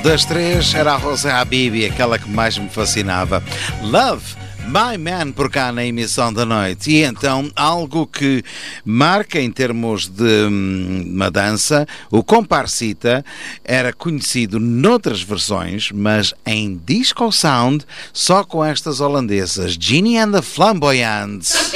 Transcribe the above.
Das três era a Rosa Habibi, aquela que mais me fascinava. Love, My Man, por cá na emissão da noite. E então, algo que marca em termos de uma dança, o Comparsita era conhecido noutras versões, mas em disco sound, só com estas holandesas, Ginny and the Flamboyants.